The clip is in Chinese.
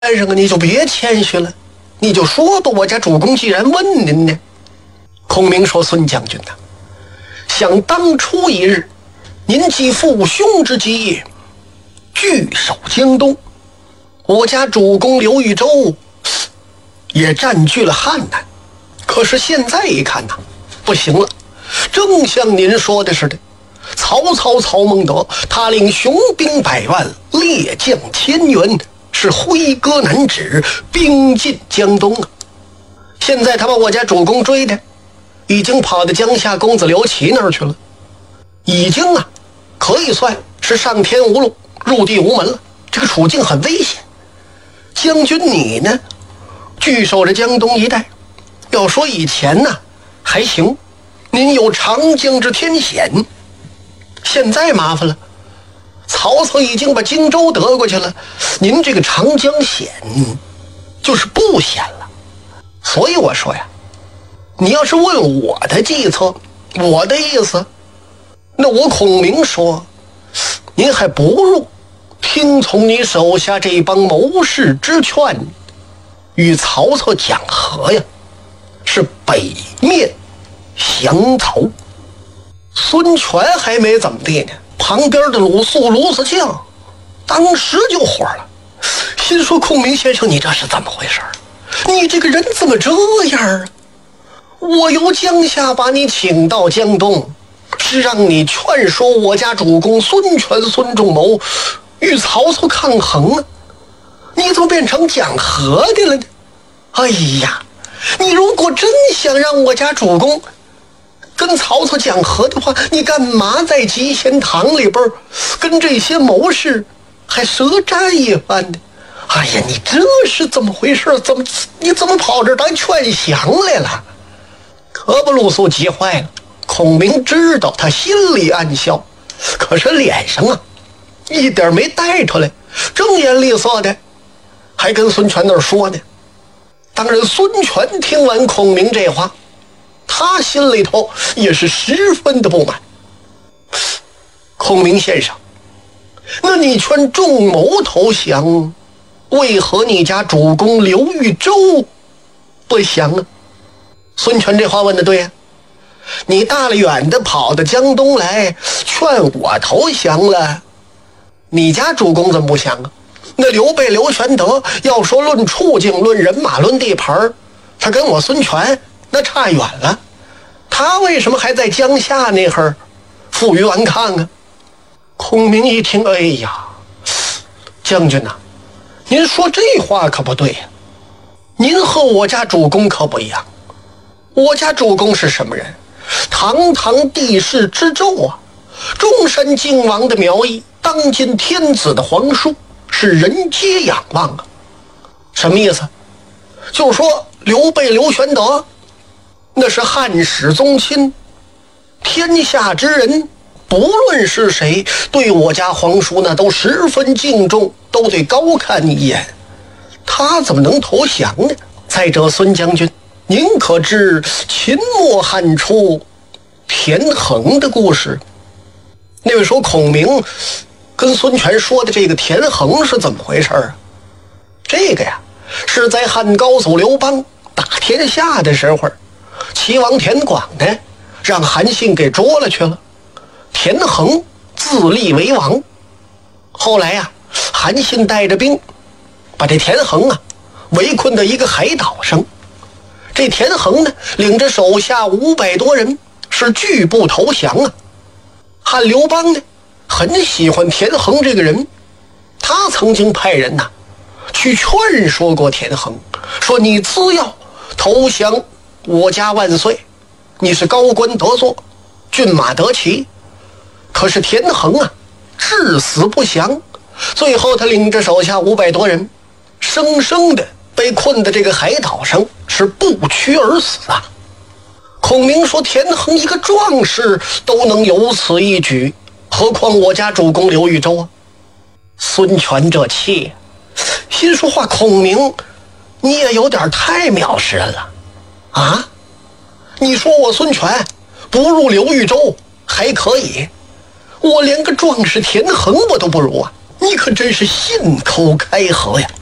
先生啊，你就别谦虚了，你就说吧，我家主公既然问您呢。孔明说：孙将军呐，想当初一日，您既父兄之基业，据守江东，我家主公刘豫州也占据了汉南。可是现在一看呐，不行了，正像您说的似的，曹孟德他领雄兵100万，列将1000员，是挥戈难止，兵进江东啊。现在他把我家主公追的已经跑到江夏公子刘琦那儿去了，已经可以算是上天无路，入地无门了，这个处境很危险。将军你呢，据守着江东一带，要说以前呢还行，您有长江之天险。现在麻烦了，曹操已经把荆州得过去了，您这个长江险就是不险了。所以我说呀，你要是问我的计策，我的意思，那我孔明说，您还不如听从你手下这帮谋士之劝，与曹操讲和呀，是北面降曹。孙权还没怎么地呢，旁边的鲁肃将当时就火了，心说：孔明先生，你这是怎么回事？你这个人怎么这样啊？我由江夏把你请到江东，是让你劝说我家主公孙权、孙仲谋与曹操抗衡啊，你怎么变成讲和的了呢？哎呀，你如果真想让我家主公跟曹操讲和的话，你干嘛在集贤堂里边跟这些谋士还舌战一番呢？哎呀，你这是怎么回事？你怎么跑这儿当劝降来了？可把鲁肃急坏了。孔明知道，他心里暗笑，可是脸上一点没带出来，正眼厉色的还跟孙权那儿说呢。当然孙权听完孔明这话，他心里头也是十分的不满。孔明先生，那你劝仲谋投降，为何你家主公刘豫州不降啊？孙权这话问的对呀，你大老远的跑到江东来劝我投降了，你家主公怎么不降啊？那刘备刘玄德要说论处境、论人马、论地盘，他跟我孙权那差远了，他为什么还在江夏那儿负隅顽抗啊？孔明一听，哎呀，将军呐，您说这话可不对呀，您和我家主公可不一样。我家主公是什么人？堂堂帝室之胄啊，中山靖王的苗裔，当今天子的皇叔，是人皆仰望啊。什么意思？就是说刘备刘玄德那是汉室宗亲，天下之人不论是谁，对我家皇叔呢都十分敬重，都得高看一眼，他怎么能投降呢？再者孙将军，您可知秦末汉初田横的故事？那位说孔明跟孙权说的这个田横是怎么回事啊？这个呀，是在汉高祖刘邦打天下的时候，齐王田广呢让韩信给捉了去了，田横自立为王。后来呀，韩信带着兵把这田横围困到一个海岛上，这田横呢领着手下500多人是拒不投降啊。汉刘邦呢很喜欢田横这个人，他曾经派人去劝说过田横，说你只要投降我家万岁，你是高官得坐，骏马得骑。可是田横至死不降，最后他领着手下500多人生生的被困在这个海岛上，是不屈而死啊。孔明说田横一个壮士都能有此一举，何况我家主公刘豫州啊？孙权这气，心说话，孔明你也有点太藐视人了啊！你说我孙权不入刘豫州还可以，我连个壮士田横我都不如啊！你可真是信口开河呀！